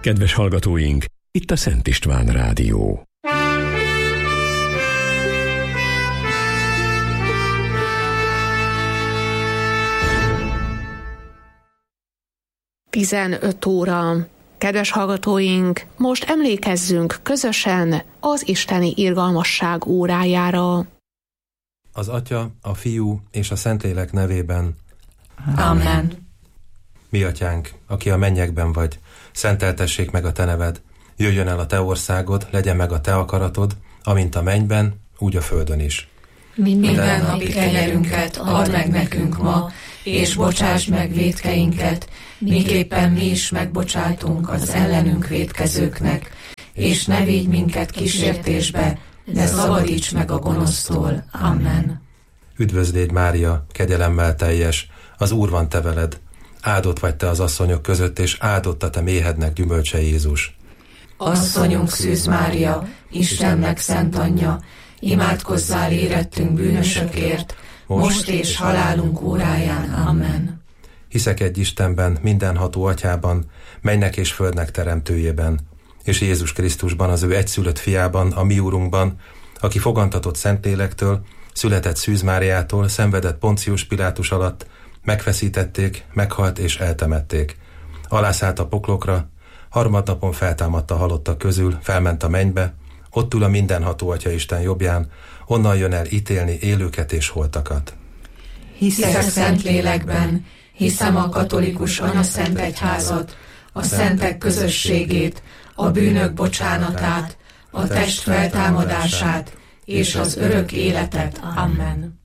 Kedves hallgatóink, itt a Szent István Rádió. Tizenöt óra. Kedves hallgatóink, most emlékezzünk közösen az isteni irgalmasság órájára. Az Atya, a Fiú és a Szentlélek nevében. Amen. Mi Atyánk, aki a mennyekben vagy, szenteltessék meg a Te neved. Jöjjön el a Te országod, legyen meg a Te akaratod, amint a mennyben, úgy a földön is. Minden napi kenyerünket add meg nekünk ma, és bocsásd meg vétkeinket, miképpen mi is megbocsátunk az ellenünk vétkezőknek, és ne vigy minket kísértésbe, de szabadíts meg a gonosztól. Amen. Üdvözlégy Mária, kegyelemmel teljes, az Úr van te veled. Áldott vagy te az asszonyok között, és áldott a te méhednek gyümölcse Jézus. Asszonyunk Szűz Mária, Istennek szent anyja, imádkozzál érettünk bűnösökért, most és halálunk óráján. Amen. Hiszek egy Istenben, mindenható Atyában, mennynek és földnek teremtőjében, és Jézus Krisztusban, az ő egyszülött fiában, a mi Úrunkban, aki fogantatott Szentlélektől, született Szűz Máriától, szenvedett Poncius Pilátus alatt, megfeszítették, meghalt és eltemették. Alászállt a poklokra, harmadnapon feltámadt a halottak közül, felment a mennybe, ott ül a mindenható Atya Isten jobbján, onnan jön el ítélni élőket és holtakat. Hiszek Szentlélekben, hiszem a katolikus anyaszent egyházat, a szentek közösségét, a bűnök bocsánatát, a test feltámadását és az örök életet. Amen.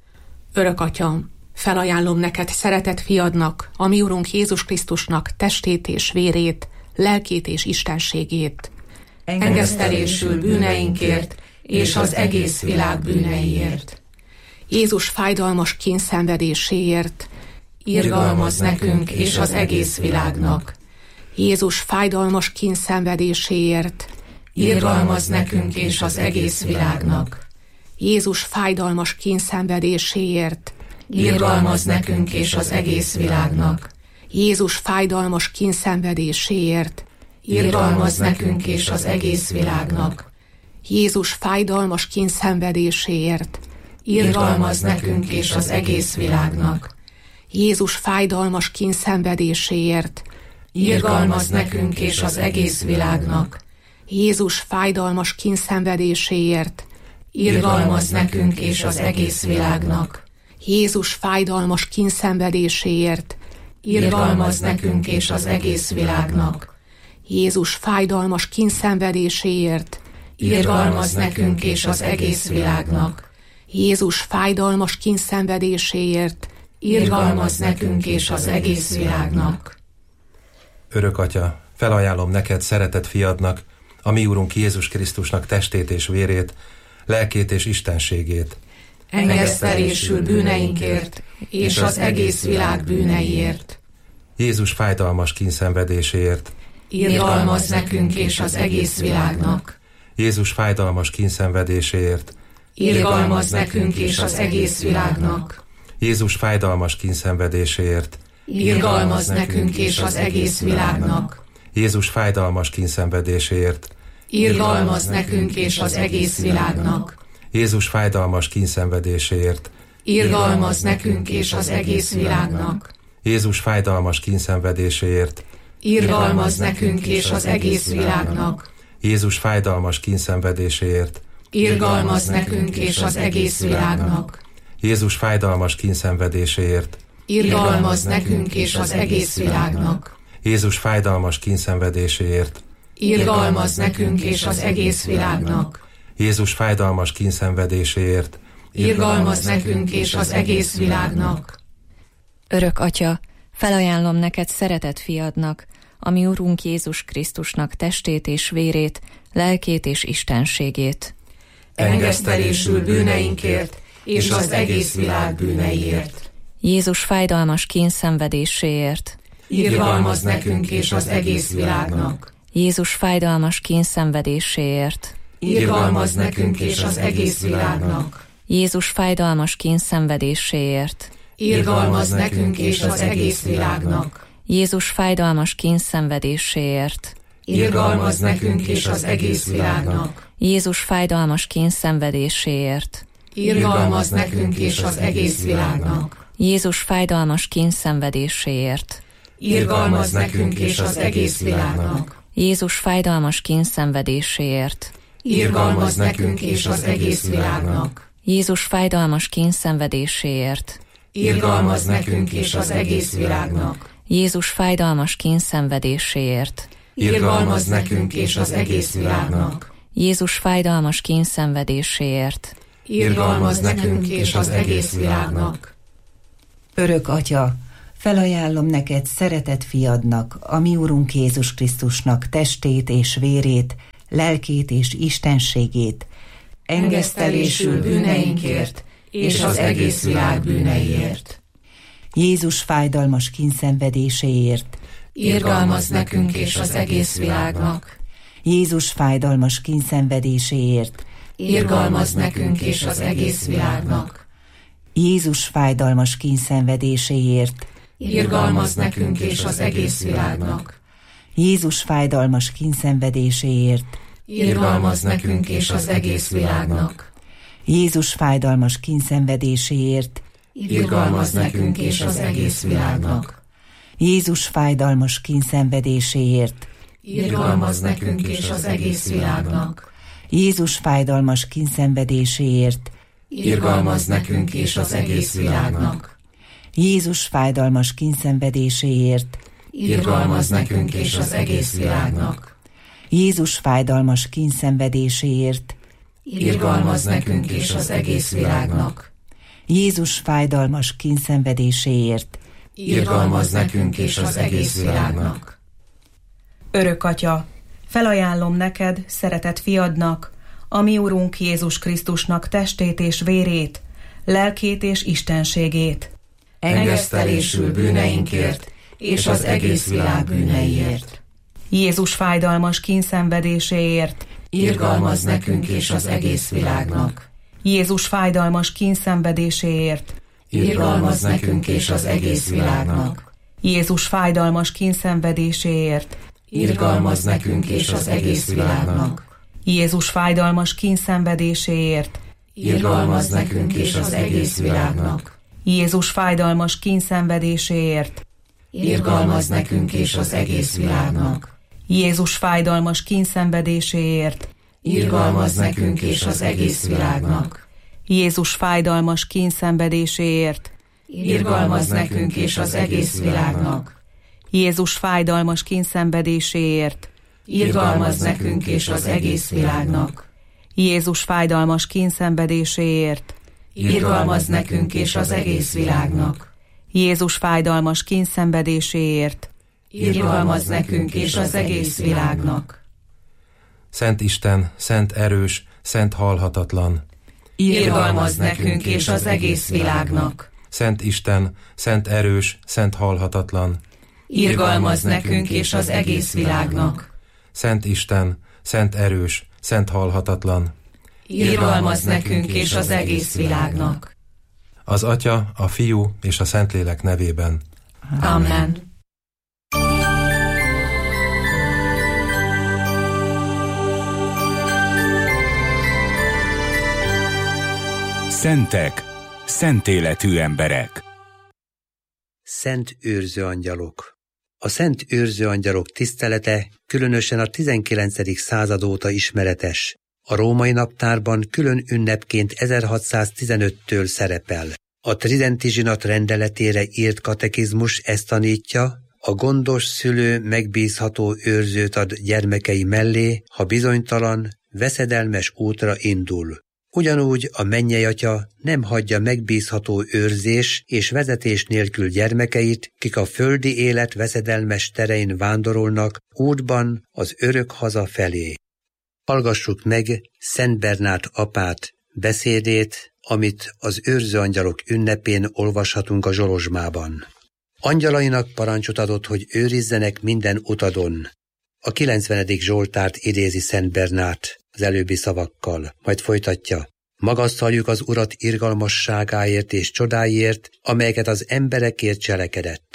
Örök Atya, felajánlom neked szeretett fiadnak, a mi Urunk Jézus Krisztusnak testét és vérét, lelkét és istenségét. Engesztelésül bűneinkért és az egész világ bűneiért. Jézus fájdalmas kényszenvedéséért. Irgalmazz nekünk és az egész világnak. Jézus fájdalmas kényszenvedéséért. Irgalmazz nekünk és az egész világnak. Jézus fájdalmas kényszenvedéséért. Irgalmazz nekünk és az egész világnak. Jézus fájdalmas kényszenvedéséért. Irgalmazz nekünk és az egész világnak. Jézus fájdalmas kényszenvedéséért. Irgalmazz nekünk és az egész világnak. Jézus fájdalmas kényszenvedéséért. Irgalmazz nekünk és az egész világnak. Jézus fájdalmas kényszenvedéséért. Irgalmazz nekünk és az egész világnak. Jézus fájdalmas kényszenvedéséért. Irgalmazz nekünk és az egész világnak. Jézus fájdalmas kényszenvedéséért. Irgalmazz nekünk és az egész világnak. Jézus fájdalmas kényszenvedéséért. Irgalmazz nekünk és az egész világnak. Örök Atya, felajánlom neked szeretett fiadnak, a mi Úrunk Jézus Krisztusnak testét és vérét, lelkét és istenségét. Engesztelésül bűneinkért és az egész világ bűneiért. Jézus fájdalmas kényszenvedéséért. Irgalmazz nekünk és az egész világnak. Jézus fájdalmas kényszenvedéséért. Irgalmazz nekünk és az egész világnak. Jézus fájdalmas kényszenvedéséért. Irgalmazz nekünk és az egész világnak. Jézus fájdalmas kényszenvedéséért. Irgalmazz nekünk és az egész világnak. Jézus fájdalmas kényszenvedéséért. Irgalmazz nekünk és az egész világnak. Jézus fájdalmas kényszenvedéséért. Irgalmazz nekünk és az egész világnak. Jézus fájdalmas kényszenvedéséért. Irgalmazz nekünk és az egész világnak. Jézus fájdalmas kényszenvedéséért. Irgalmazz nekünk és az egész világnak. Jézus fájdalmas kényszenvedéséért. Irgalmazz nekünk és az egész világnak. Jézus fájdalmas kényszenvedéséért. Irgalmazz nekünk és az egész világnak. Örök Atya, felajánlom neked szeretett fiadnak, a mi Urunk Jézus Krisztusnak testét és vérét, lelkét és istenségét. Engesztelésül bűneinkért és az egész világ bűneiért. Jézus fájdalmas kényszenvedéséért. Irgalmazz nekünk és az egész világnak. Jézus fájdalmas kényszenvedéséért. Irgalmazz nekünk és az egész világnak. Jézus fájdalmas kényszenvedéséért. irgalmazz nekünk és az egész világnak. Jézus fájdalmas kényszenvedéséért, Irgalmazz nekünk és az egész világnak. Jézus fájdalmas kényszenvedéséért, Irgalmazz nekünk és az egész világnak. Jézus fájdalmas kényszenvedéséért, Irgalmazz nekünk és az egész világnak. Jézus fájdalmas kényszenvedéséért, Irgalmazz nekünk és az egész világnak. Jézus fájdalmas kényszenvedéséért, Irgalmazz nekünk és az egész világnak. Jézus fájdalmas kényszenvedéséért, Irgalmazz nekünk és az egész világnak. Örök Atya, felajánlom neked szeretett fiadnak, a mi Urunk Jézus Krisztusnak testét és vérét, lelkét és istenségét, Engesztelésül bűneinkért és az egész világ bűneiért. Jézus fájdalmas kínszenvedéséért, Irgalmazz nekünk és az egész világnak. Jézus fájdalmas kínszenvedéséért, Irgalmazz nekünk és az egész világnak. Jézus fájdalmas kínszenvedéséért, Irgalmazz nekünk és az egész világnak. Jézus fájdalmas kínszenvedéséért, Irgalmazz nekünk és az egész világnak. Jézus fájdalmas kínszenvedéséért, Irgalmazz nekünk és az egész világnak. Jézus fájdalmas kínszenvedéséért, Irgalmazz nekünk és az egész világnak. Jézus fájdalmas kínszenvedéséért, Irgalmazz nekünk és az egész világnak. Jézus fájdalmas kínszenvedéséért, Irgalmazz nekünk és az egész világnak. Jézus fájdalmas kínszenvedéséért, Irgalmazz nekünk és az egész világnak. Jézus fájdalmas kínszenvedéséért, Irgalmazz nekünk és az egész világnak. Örök Atya, felajánlom neked, szeretett fiadnak, a mi Urunk Jézus Krisztusnak testét és vérét, lelkét és istenségét, Engesztelésül bűneinkért és az egész világ bűneiért. Jézus fájdalmas kínszenvedéséért, Irgalmazz nekünk és az egész világnak. Jézus fájdalmas kínszenvedéséért, Irgalmazz nekünk és az egész világnak. Jézus fájdalmas kínszenvedéséért, Irgalmazz nekünk és az egész világnak. Jézus fájdalmas kínszenvedéséért, Irgalmazz nekünk és az egész világnak. Jézus fájdalmas kínszenvedéséért, Irgalmazz nekünk és az egész világnak. Jézus fájdalmas kínszenvedéséért, Irgalmazz nekünk és az egész világnak. Jézus fájdalmas kínszenvedéséért, Irgalmazz nekünk és az egész világnak. Jézus fájdalmas kínszenvedéséért, Irgalmazz nekünk és az egész világnak. Jézus fájdalmas kínszenvedéséért, Irgalmazz nekünk és az egész világnak. Jézus fájdalmas kínszenvedéséért, Irgalmazz nekünk és az egész világnak. Szent Isten, szent erős, szent halhatatlan. Irgalmazz nekünk és az egész világnak. Szent Isten, szent erős, szent halhatatlan. Irgalmazz nekünk és az egész világnak. Szent Isten, szent erős, szent halhatatlan. Irgalmazz nekünk és az egész világnak. Az Atya, a Fiú és a Szentlélek nevében. Amen. Szentek, szent életű emberek. Szent őrző angyalok. A szent őrző angyalok tisztelete különösen a 19. század óta ismeretes. A római naptárban külön ünnepként 1615-től szerepel. A tridenti zsinat rendeletére írt katekizmus ezt tanítja, a gondos szülő megbízható őrzőt ad gyermekei mellé, ha bizonytalan, veszedelmes útra indul. Ugyanúgy a mennyeiatya nem hagyja megbízható őrzés és vezetés nélkül gyermekeit, kik a földi élet veszedelmes terein vándorolnak útban az örök haza felé. Hallgassuk meg Szent Bernát apát beszédét, amit az őrzőangyalok ünnepén olvashatunk a Zsolozsmában. Angyalainak parancsot adott, hogy őrizzenek minden utadon. A 90. Zsoltárt idézi Szent Bernát az előbbi szavakkal, majd folytatja. Magasztaljuk az Urat irgalmasságáért és csodáiért, amelyeket az emberekért cselekedett.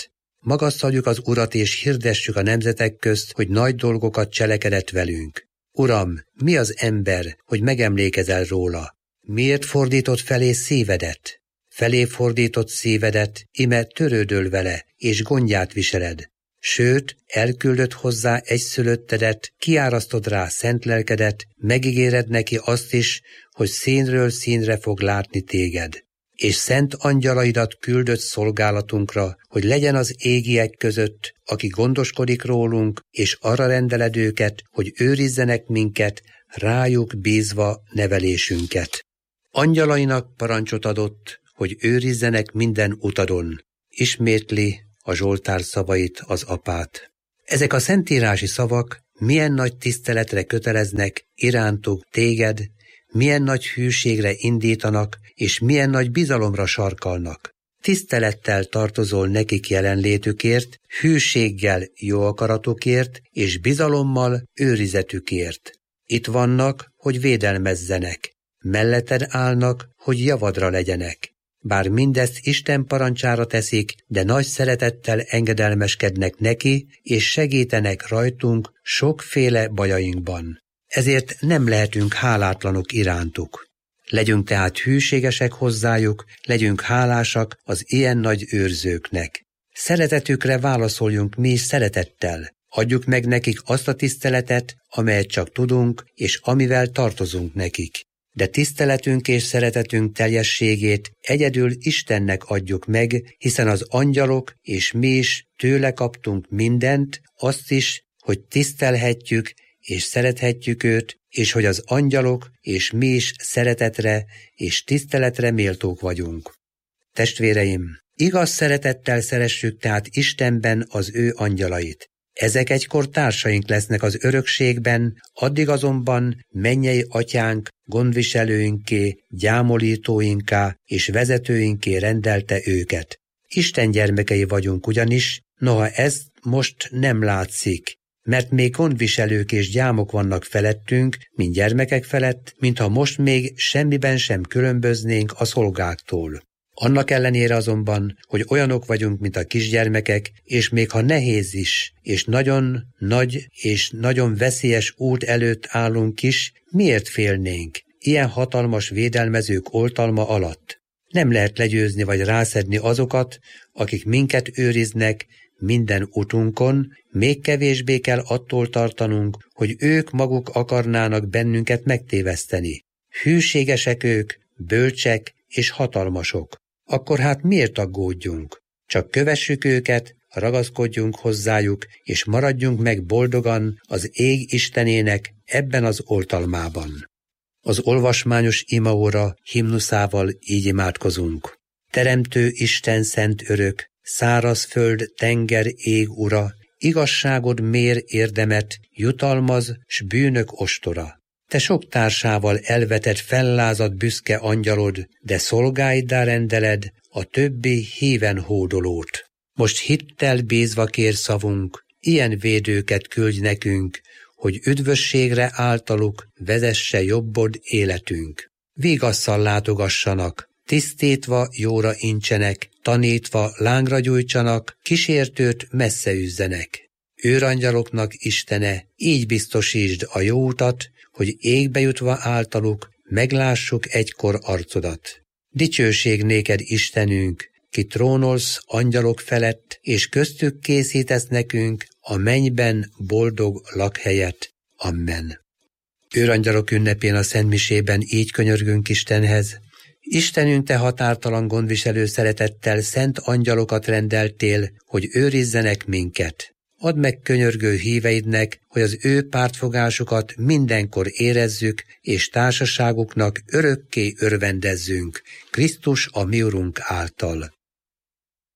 magasztaljuk az Urat és hirdessük a nemzetek közt, hogy nagy dolgokat cselekedett velünk. Uram, mi az ember, hogy megemlékezel róla? Miért fordított felé szívedet? Felé fordított szívedet, ime törődöl vele, és gondját viseled. Sőt, elküldött hozzá egyszülöttedet, kiárasztod rá szent lelkedet, megígéred neki azt is, hogy színről színre fog látni téged. És szent angyalaidat küldött szolgálatunkra, hogy legyen az égiek között, aki gondoskodik rólunk, és arra rendeled őket, hogy őrizzenek minket, rájuk bízva nevelésünket. Angyalainak parancsot adott, hogy őrizzenek minden utadon. Ismétli a Zsoltár szavait az apát. Ezek a szentírási szavak milyen nagy tiszteletre köteleznek irántuk téged, milyen nagy hűségre indítanak, és milyen nagy bizalomra sarkalnak. Tisztelettel tartozol nekik jelenlétükért, hűséggel jó akaratukért, és bizalommal őrizetükért. Itt vannak, hogy védelmezzenek, melletted állnak, hogy javadra legyenek. Bár mindezt Isten parancsára teszik, de nagy szeretettel engedelmeskednek neki, és segítenek rajtunk sokféle bajainkban. Ezért nem lehetünk hálátlanok irántuk. Legyünk tehát hűségesek hozzájuk, legyünk hálásak az ilyen nagy őrzőknek. Szeretetükre válaszoljunk mi is szeretettel. Adjuk meg nekik azt a tiszteletet, amelyet csak tudunk, és amivel tartozunk nekik. De tiszteletünk és szeretetünk teljességét egyedül Istennek adjuk meg, hiszen az angyalok és mi is tőle kaptunk mindent, azt is, hogy tisztelhetjük és szerethetjük őt, és hogy az angyalok és mi is szeretetre és tiszteletre méltók vagyunk. Testvéreim, igaz szeretettel szeressük tehát Istenben az ő angyalait. Ezek egykor társaink lesznek az örökségben, addig azonban mennyei atyánk, gondviselőinké, gyámolítóinká és vezetőinké rendelte őket. Isten gyermekei vagyunk ugyanis, noha ez most nem látszik, mert még gondviselők és gyámok vannak felettünk, mint gyermekek felett, mintha most még semmiben sem különböznénk a szolgáktól. Annak ellenére azonban, hogy olyanok vagyunk, mint a kisgyermekek, és még ha nehéz is, és nagyon nagy és nagyon veszélyes út előtt állunk is, miért félnénk ilyen hatalmas védelmezők oltalma alatt? Nem lehet legyőzni vagy rászedni azokat, akik minket őriznek minden utunkon, még kevésbé kell attól tartanunk, hogy ők maguk akarnának bennünket megtéveszteni. Hűségesek ők, bölcsek és hatalmasok. Akkor hát miért aggódjunk? Csak kövessük őket, ragaszkodjunk hozzájuk, és maradjunk meg boldogan az ég Istenének ebben az oltalmában. Az olvasmányos imaóra himnuszával így imádkozunk. Teremtő Isten szent örök, száraz föld, tenger, ég ura, igazságod mér érdemet, jutalmaz, s bűnök ostora. Te sok társával elvetett fellázadt büszke angyalod, de szolgáiddá rendeled a többi híven hódolót. Most hittel bízva kér szavunk, ilyen védőket küldj nekünk, hogy üdvösségre általuk vezesse jobbod életünk. Vígasszal látogassanak, tisztítva jóra incsenek, tanítva lángra gyújtsanak, kísértőt messze üzzenek. Őrangyaloknak Istene, így biztosítsd a jó utat, hogy égbe jutva általuk meglássuk egykor arcodat. Dicsőség néked, Istenünk, ki trónolsz angyalok felett, és köztük készítesz nekünk a mennyben boldog lakhelyet. Amen. Őrangyalok ünnepén a szentmisében így könyörgünk Istenhez. Istenünk, te határtalan gondviselő szeretettel szent angyalokat rendeltél, hogy őrizzenek minket. Add meg könyörgő híveidnek, hogy az ő pártfogásukat mindenkor érezzük, és társaságuknak örökké örvendezzünk, Krisztus a mi Urunk által.